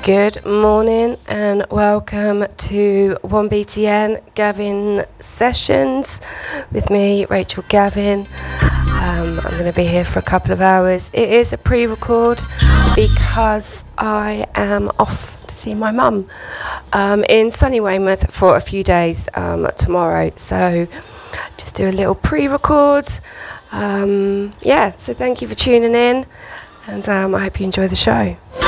Good morning and welcome to 1BTN Gavin Sessions with me, Rachel Gavin. I'm going to be here for a couple of hours. It is a pre-record because I am off to see my mum in sunny Weymouth for a few days tomorrow. So just do a little pre-record. So thank you for tuning in and I hope you enjoy the show.